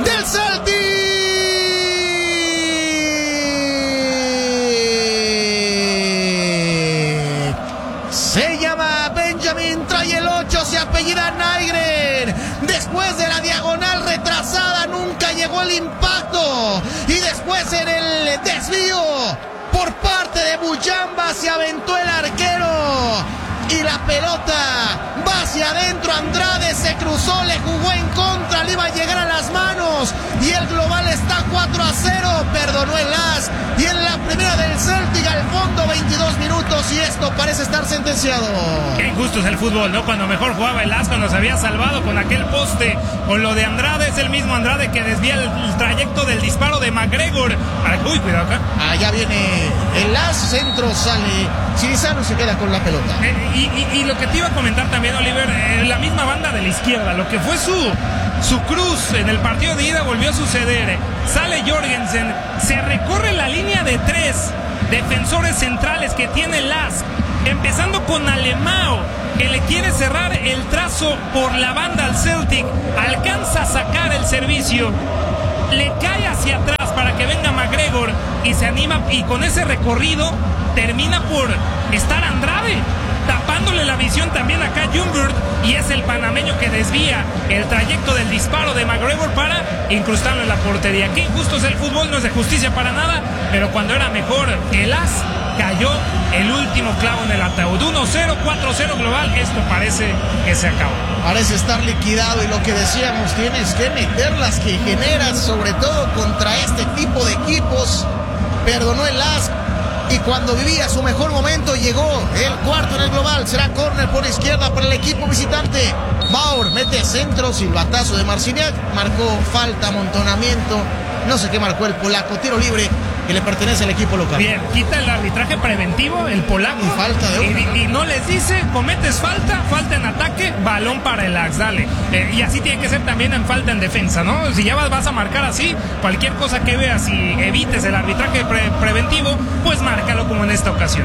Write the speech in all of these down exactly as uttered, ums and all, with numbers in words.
del Celtic. Se llama Benjamin, trae el ocho, se apellida Nygren. Después de la diagonal retrasada nunca llegó el impacto. Y después en el desvío por parte de Mujamba se aventó el arquero. Y la pelota va hacia adentro. Andrade se cruzó, le jugó en contra, le iba a llegar a las manos. Y el global está cuatro a cero. Perdonó el as. Y en la primera del Celtic al fondo, veintidós minutos. Y esto parece estar sentenciado. Qué injusto es el fútbol, ¿no? Cuando mejor jugaba el as, cuando se había salvado con aquel poste. Con lo de Andrade, es el mismo Andrade que desvía el, el trayecto del disparo de McGregor. Uy, cuidado acá. Allá viene el as, centro, sale Chirizano y se queda con la pelota. Eh, y, y, y lo que te iba a comentar también, Oliver, eh, la misma banda de la izquierda, lo que fue su, su cruz en el partido de ida volvió a suceder. Sale Jorgensen, se recorre la línea de tres defensores centrales que tiene el as, empezando con Alemão, que le quiere cerrar el trazo por la banda al Celtic, alcanza a sacar el servicio, le cae hacia atrás para que venga McGregor y se anima, y con ese recorrido termina por estar Andrade tapándole la visión también acá Ljungberg, y es el panameño que desvía el trayecto del disparo de McGregor para incrustarlo en la portería. Qué injusto es el fútbol, no es de justicia para nada, pero cuando era mejor el as, cayó el último clavo en el ataúd. uno cero, cuatro cero global, esto parece que se acabó. Parece estar liquidado, y lo que decíamos, tienes que meter las que generas, sobre todo contra este tipo de equipos. Perdonó el as, y cuando vivía su mejor momento llegó el cuarto en el global. Será córner por izquierda para el equipo visitante. Bauer mete centro, silbatazo de Marciniak, marcó falta, amontonamiento, no sé qué marcó el polaco, tiro libre que le pertenece al equipo local. Bien, quita el arbitraje preventivo, el polaco. Y falta de una. Y, y no les dice, cometes falta, falta en ataque, balón para el Ajax, dale. Eh, y así tiene que ser también en falta en defensa, ¿no? Si ya vas, vas a marcar así, cualquier cosa que veas y evites el arbitraje pre preventivo, pues márcalo como en esta ocasión.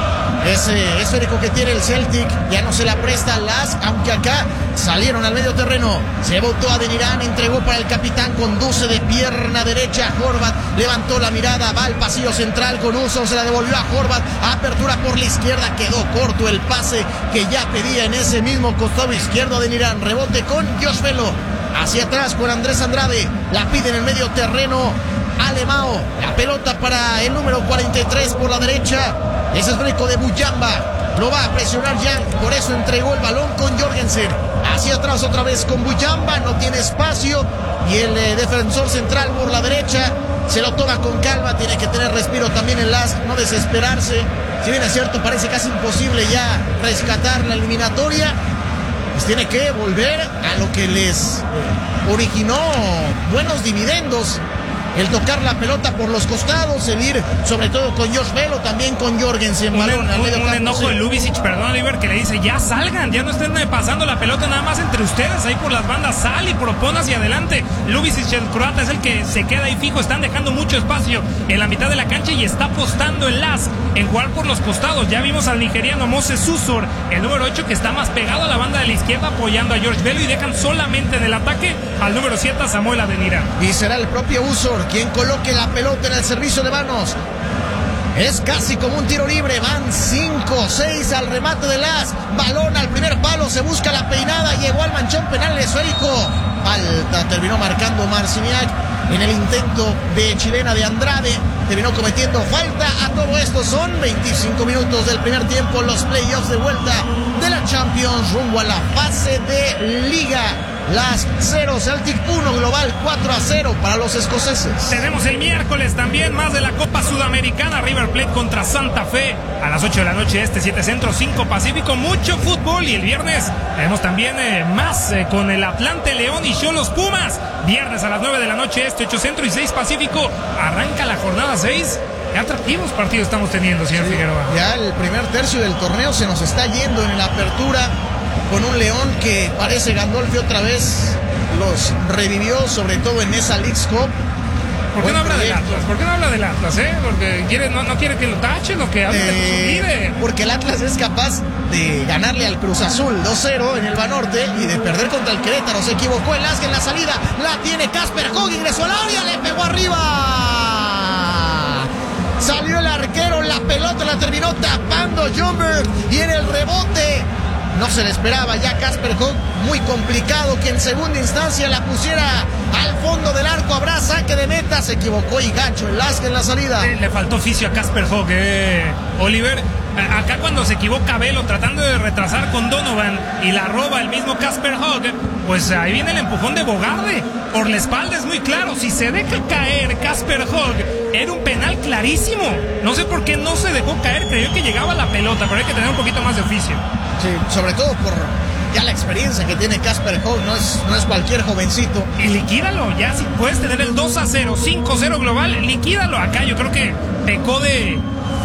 Ese esférico que tiene el Celtic ya no se la presta al as, aunque acá salieron al medio terreno. Se botó a Denirán, entregó para el capitán, conduce de pierna derecha a Horvat, levantó la mirada, va al pasillo central con uso, se la devolvió a Horvat, apertura por la izquierda, quedó corto el pase que ya pedía en ese mismo costado izquierdo de Denirán. Rebote con Josh Velo, hacia atrás con Andrés Andrade, la pide en el medio terreno Alemão, la pelota para el número cuarenta y tres por la derecha. Ese es breco de Mujamba, lo va a presionar ya, por eso entregó el balón con Jorgensen. Hacia atrás otra vez con Mujamba, no tiene espacio, y el eh, defensor central por la derecha se lo toma con calma, tiene que tener respiro también el as, no desesperarse. Si bien es cierto, parece casi imposible ya rescatar la eliminatoria, pues tiene que volver a lo que les originó buenos dividendos. El tocar la pelota por los costados, el ir sobre todo con Josh Velo, también con Jorgensen. Un, balón, un, medio un enojo de Ljubicic, perdón, Oliver, que le dice, ya salgan, ya no estén pasando la pelota nada más entre ustedes, ahí por las bandas, sal y propon hacia adelante. Ljubicic, el croata, es el que se queda ahí fijo, están dejando mucho espacio en la mitad de la cancha y está apostando el as en jugar por los costados. Ya vimos al nigeriano Moses Susor, el número ocho, que está más pegado a la banda de la izquierda apoyando a George Velo, y dejan solamente en el ataque al número siete, a Samuel Adenirán. Y será el propio Usor quien coloque la pelota en el servicio de manos. Es casi como un tiro libre, van cinco seis al remate del as, balón al primer palo, se busca la peinada, llegó al manchón penal esférico, falta, terminó marcando Marciniak en el intento de chilena de Andrade, terminó cometiendo falta. A todo esto son veinticinco minutos del primer tiempo, los playoffs de vuelta de la Champions rumbo a la fase de Liga. Las cero, Celtic uno, global cuatro a cero para los escoceses. Tenemos el miércoles también más de la Copa Sudamericana, River Plate contra Santa Fe a las ocho de la noche este, siete centro, cinco pacífico, mucho fútbol. Y el viernes tenemos también eh, más eh, con el Atlante León y Xolos Pumas, viernes a las nueve de la noche este, ocho centro y seis pacífico, arranca la jornada seis. Qué atractivos partidos estamos teniendo, señor sí, Figueroa. Ya el primer tercio del torneo se nos está yendo en la apertura, con un León que parece Gandolfi otra vez los revivió, sobre todo en esa Leagues Cup. ¿Por qué no habla del Atlas? ¿Por qué no habla del Atlas, eh? Porque quiere, no, no quiere que lo tachen o que hable de su líder. Porque el Atlas es capaz de ganarle al Cruz Azul dos cero en el Banorte y de perder contra el Querétaro. Se equivocó el Asque en la salida. La tiene Casper Hogg, ingresó al área, le pegó arriba. Salió el arquero, la pelota la terminó tapando Ljungberg y en el rebote no se le esperaba ya Casper Hogg. Muy complicado que en segunda instancia la pusiera al fondo del arco. Habrá saque de meta. Se equivocó y gancho el Asque en la salida. Eh, le faltó oficio a Casper Hogg, eh, Oliver. Acá cuando se equivoca Velo tratando de retrasar con Donovan y la roba el mismo Casper Hogg, pues ahí viene el empujón de Bogarde por la espalda, es muy claro. Si se deja caer Casper Hogg, era un penal clarísimo. No sé por qué no se dejó caer, creyó que llegaba la pelota, pero hay que tener un poquito más de oficio. Sí, sobre todo por ya la experiencia que tiene Casper Hogg, no es, no es cualquier jovencito. Y liquídalo, ya si puedes tener el dos a cero, cinco a cero global, liquídalo. Acá yo creo que pecó de...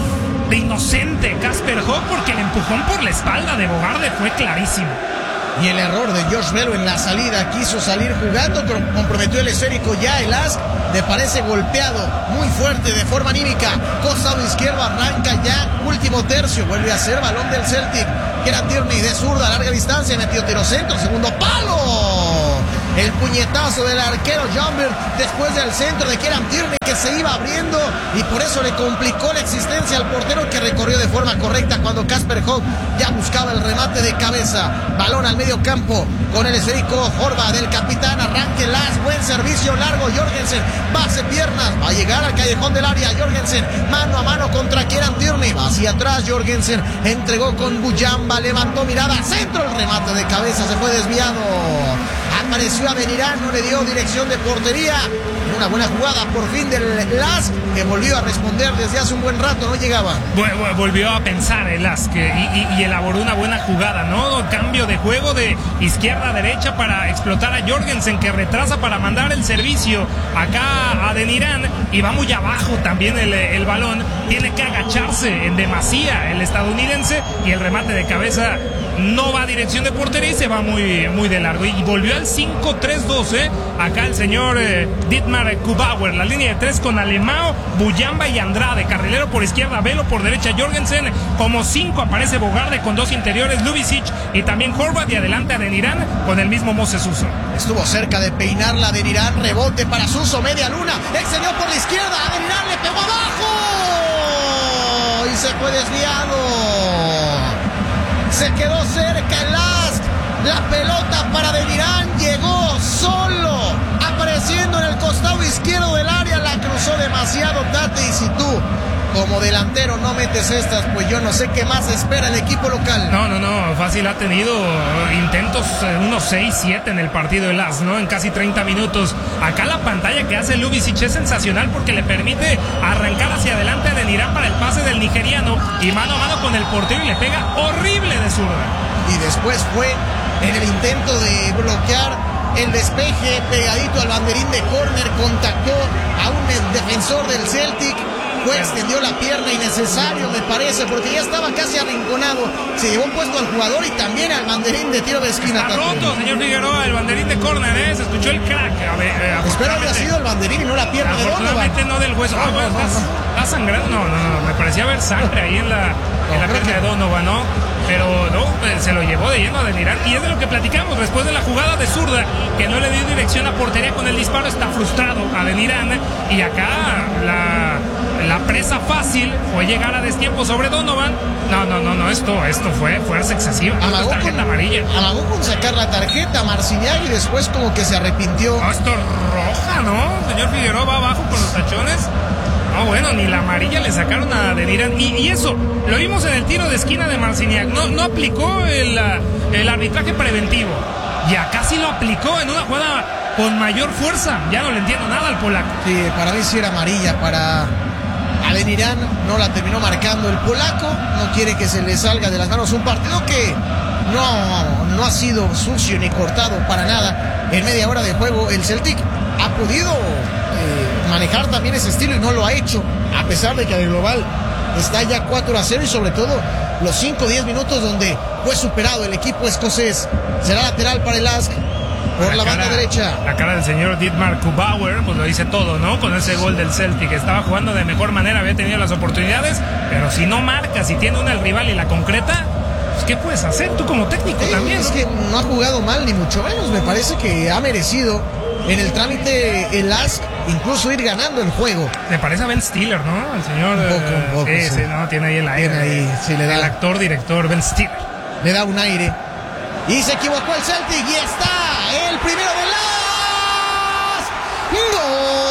de inocente Casper Hogg porque el empujón por la espalda de Bogarde fue clarísimo. Y el error de Josh Velo en la salida, quiso salir jugando, comprometió el esférico ya el As, le parece golpeado muy fuerte de forma anímica. Costado izquierdo arranca ya, último tercio, vuelve a ser balón del Celtic. Kieran Tierney de zurda a larga distancia, metió tiro centro, segundo palo. El puñetazo del arquero Ljungberg después del centro de Kieran Tierney que se iba abriendo y por eso le complicó la existencia al portero que recorrió de forma correcta cuando Casper Hogg ya buscaba el remate de cabeza. Balón al medio campo con el esférico Horva del capitán, arranque Las, buen servicio largo Jorgensen, base piernas, va a llegar al callejón del área Jorgensen, mano a mano contra Kieran Tierney, va hacia atrás Jorgensen, entregó con Bujamba, levantó mirada, centro, el remate de cabeza se fue desviado. Apareció Adeniran, no le dio dirección de portería. Una buena jugada por fin del Las, que volvió a responder desde hace un buen rato, no llegaba. Volvió a pensar el Las que, y, y, y elaboró una buena jugada, ¿no? Cambio de juego de izquierda a derecha para explotar a Jorgensen, que retrasa para mandar el servicio acá a Adeniran y va muy abajo también el, el balón. Tiene que agacharse en demasía el estadounidense y el remate de cabeza no va a dirección de portería y se va muy, muy de largo. Y volvió al cinco tres dos, ¿eh? Acá el señor eh, Dietmar Kubauer, la línea de tres con Alemão, Bujamba y Andrade. Carrilero por izquierda, Velo por derecha, Jorgensen. Como cinco aparece Bogarde con dos interiores, Lubicic y también Horvath. Y adelante Adeniran con el mismo Mose Suso. Estuvo cerca de peinarla Adeniran, rebote para Suso, media luna, extendió por la izquierda, Adeniran le pegó abajo y se fue desviado. Se quedó cerca el As, la pelota para Adeniran, llegó solo, apareciendo en el costado izquierdo del área, la cruzó demasiado Tate, y si tú como delantero no metes estas, pues yo no sé qué más espera el equipo local. No, no, no, fácil ha tenido intentos, unos seis, siete en el partido del As, ¿no? En casi treinta minutos. Acá la pantalla que hace Lubicic es sensacional porque le permite arrancar hacia adelante a Adeniran para el pase del nigeriano y mano a mano con el portero y le pega horrible de zurda. Y después fue en el intento de bloquear el despeje pegadito al banderín de córner, contactó a un defensor del Celtic. Fue, extendió la pierna, innecesario me parece, porque ya estaba casi arrinconado. Se llevó puesto al jugador y también al banderín de tiro de esquina. Está roto, señor Figueroa, el banderín de córner, ¿eh? Se escuchó el crack. A ver, eh, espero haya sido el banderín y no la pierna de Donovan. Afortunadamente no del hueso. Ah, no, no, ¿Estás, no. ¿Está sangrando? No, no, no, me parecía ver sangre ahí en la, no, en la pierna que... de Donovan, ¿no? Pero no, pues, se lo llevó de lleno a Adeniran. Y es de lo que platicamos después de la jugada de zurda, que no le dio dirección a portería con el disparo. Está frustrado Adeniran. Y acá la... La presa fácil fue llegar a destiempo sobre Donovan. No, no, no, no, esto, esto fue fuerza excesiva. Amagó tarjeta con, amarilla. Amagó con sacar la tarjeta Marciniak y después como que se arrepintió. No, esto roja, ¿no? Señor Figueroa va abajo con los tachones. No, bueno, ni la amarilla le sacaron a Adeniran. Y, y eso, lo vimos en el tiro de esquina de Marciniak. No, no aplicó el, el arbitraje preventivo. Y acá sí lo aplicó en una jugada con mayor fuerza. Ya no le entiendo nada al polaco. Sí, para mí sí era amarilla para Adeniran, no la terminó marcando el polaco, no quiere que se le salga de las manos un partido que no, no ha sido sucio ni cortado para nada. En media hora de juego el Celtic ha podido eh, manejar también ese estilo y no lo ha hecho, a pesar de que el global está ya cuatro a cero y sobre todo los cinco o diez minutos donde fue superado el equipo escocés. Será lateral para el As. por la, la banda cara, derecha. La cara del señor Dietmar Kubauer, pues lo dice todo, ¿no? Con ese gol del Celtic. Estaba jugando de mejor manera, había tenido las oportunidades, pero si no marca, si tiene una el rival y la concreta, pues ¿qué puedes hacer tú como técnico eh, también? Es ¿no? que no ha jugado mal, ni mucho menos. Me parece que ha merecido en el trámite el A S C incluso ir ganando el juego. Me parece a Ben Stiller, ¿no? El señor. Un poco, un poco, sí, sí. sí, no, tiene ahí el aire. Tiene ahí, sí, le da. El actor, director, Ben Stiller. Le da un aire. Y se equivocó el Celtic y está el primero de las. ¡Gol!